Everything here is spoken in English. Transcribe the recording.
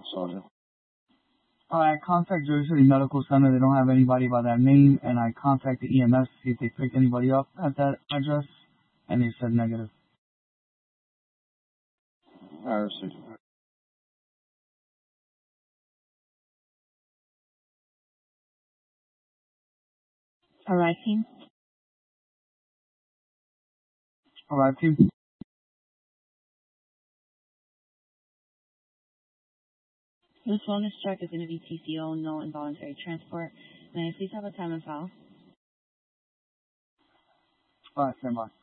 Sergeant. I contact Jersey City Medical Center. They don't have anybody by that name, and I contacted EMS to see if they picked anybody up at that address, and they said negative. I received. Arrive team. Arrive team. This wellness check is going to be TCO, no involuntary transport. May I please have a time and file? Stand by.